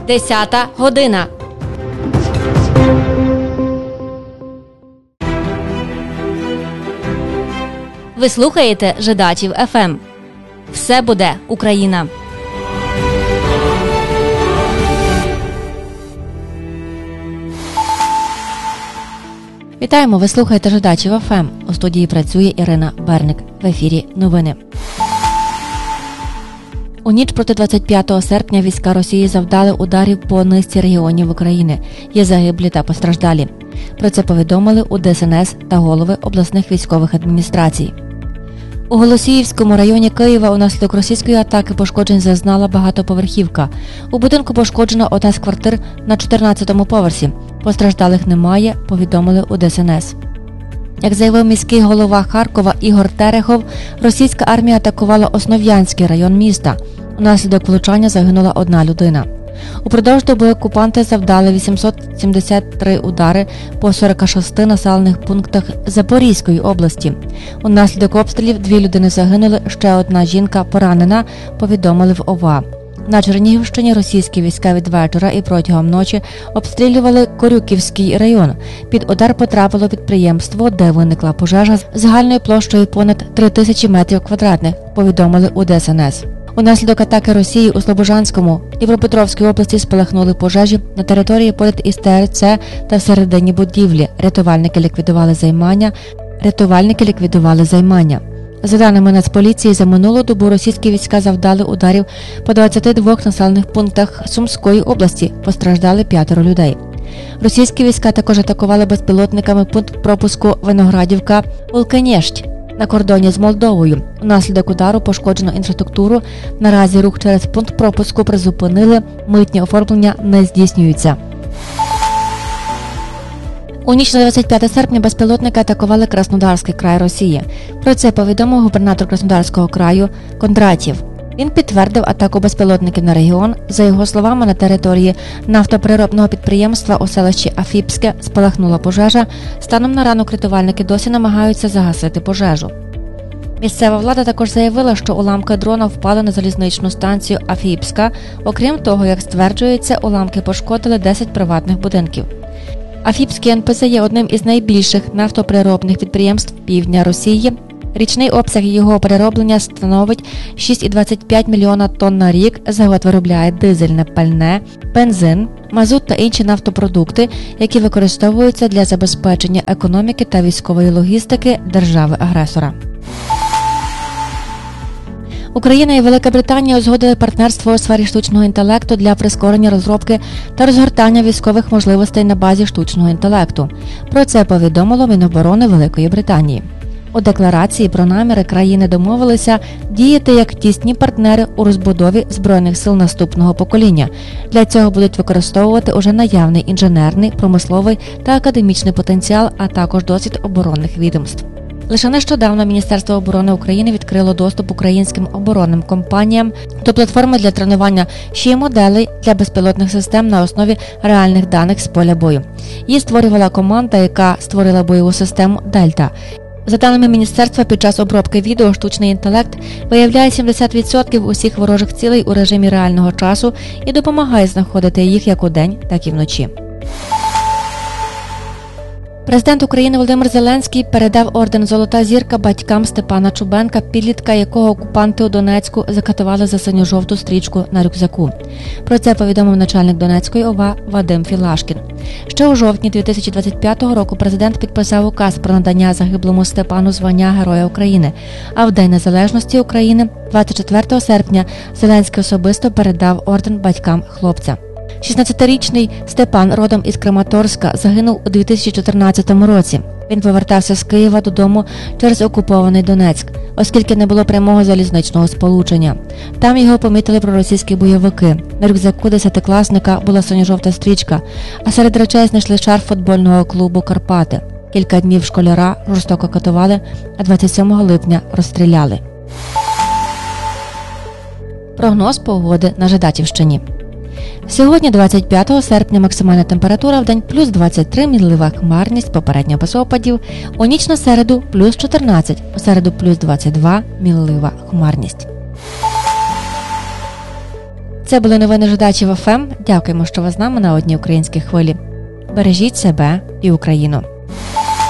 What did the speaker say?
10 година. Ви слухаєте Жидачів ФМ. Все буде Україна. Вітаємо, ви слухаєте Жидачів ФМ. У студії працює Ірина Берник. В ефірі новини. У ніч проти 25 серпня війська Росії завдали ударів по низці регіонів України. Є загиблі та постраждалі. Про це повідомили у ДСНС та голови обласних військових адміністрацій. У Голосіївському районі Києва унаслідок російської атаки пошкоджень зазнала багатоповерхівка. У будинку пошкоджено одна з квартир на 14-му поверсі. Постраждалих немає, повідомили у ДСНС. Як заявив міський голова Харкова Ігор Терехов, російська армія атакувала Основ'янський район міста. Унаслідок влучання загинула одна людина. Упродовж доби окупанти завдали 873 удари по 46 населених пунктах Запорізької області. Унаслідок обстрілів 2 людини загинули, ще одна жінка поранена, повідомили в ОВА. На Чернігівщині російські війська від вечора і протягом ночі обстрілювали Корюківський район. Під удар потрапило підприємство, де виникла пожежа з загальною площею понад 3000 метрів квадратних, повідомили у ДСНС. Унаслідок атаки Росії у Слобожанському, Дніпропетровській області спалахнули пожежі на території поряд із ТРЦ та всередині будівлі. Рятувальники ліквідували займання. За даними Нацполіції, за минулу добу російські війська завдали ударів по 22 населених пунктах Сумської області. Постраждали 5 людей. Російські війська також атакували безпілотниками пункт пропуску Виноградівка-Улкенєщ на кордоні з Молдовою. Унаслідок удару пошкоджено інфраструктуру. Наразі рух через пункт пропуску призупинили, митні оформлення не здійснюються. У ніч на 25 серпня безпілотники атакували Краснодарський край Росії. Про це повідомив губернатор Краснодарського краю Кондратєв. Він підтвердив атаку безпілотників на регіон. За його словами, на території нафтопереробного підприємства у селищі Афіпське спалахнула пожежа. Станом на ранок рятувальники досі намагаються загасити пожежу. Місцева влада також заявила, що уламки дрона впали на залізничну станцію Афіпська. Окрім того, як стверджується, уламки пошкодили 10 приватних будинків. Афіпський НПЗ є одним із найбільших нафтопереробних підприємств півдня Росії. Річний обсяг його перероблення становить 6,25 мільйона тонн на рік. Завод виробляє дизельне пальне, бензин, мазут та інші нафтопродукти, які використовуються для забезпечення економіки та військової логістики держави-агресора. Україна і Велика Британія узгодили партнерство у сфері штучного інтелекту для прискорення розробки та розгортання військових можливостей на базі штучного інтелекту. Про це повідомило Міноборони Великої Британії. У декларації про наміри країни домовилися діяти як тісні партнери у розбудові Збройних сил наступного покоління. Для цього будуть використовувати уже наявний інженерний, промисловий та академічний потенціал, а також досвід оборонних відомств. Лише нещодавно Міністерство оборони України відкрило доступ українським оборонним компаніям до платформи для тренування моделей для безпілотних систем на основі реальних даних з поля бою. Її створювала команда, яка створила бойову систему «Дельта». За даними Міністерства, під час обробки відео штучний інтелект виявляє 70% усіх ворожих цілей у режимі реального часу і допомагає знаходити їх як удень, так і вночі. Президент України Володимир Зеленський передав орден «Золота зірка» батькам Степана Чубенка, підлітка, якого окупанти у Донецьку закатували за синьо-жовту стрічку на рюкзаку. Про це повідомив начальник Донецької ОВА Вадим Філашкін. Ще у жовтні 2025 року президент підписав указ про надання загиблому Степану звання Героя України, а в День Незалежності України, 24 серпня, Зеленський особисто передав орден батькам хлопця. 16-річний Степан, родом із Краматорська, загинув у 2014 році. Він повертався з Києва додому через окупований Донецьк, оскільки не було прямого залізничного сполучення. Там його помітили проросійські бойовики. На рюкзаку 10-класника була синьо-жовта стрічка, а серед речей знайшли шарф футбольного клубу «Карпати». Кілька днів школяра жорстоко катували, а 27 липня розстріляли. Прогноз погоди на Жидачівщині. Сьогодні, 25 серпня, максимальна температура в день плюс 23, мінлива хмарність, попередньо без опадів. У ніч на середу плюс 14, у середу плюс 22, мінлива хмарність. Це були новини Жидачів ФМ. Дякуємо, що ви з нами на одній українській хвилі. Бережіть себе і Україну.